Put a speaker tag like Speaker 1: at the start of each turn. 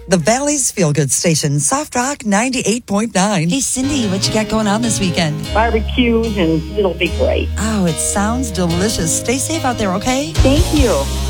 Speaker 1: The Valley's Feel Good Station, Soft Rock 98.9.
Speaker 2: Hey, Cindy, what you got going on this weekend?
Speaker 3: Barbecues, and it'll be great.
Speaker 2: Oh, it sounds delicious. Stay safe out there, okay?
Speaker 3: Thank you.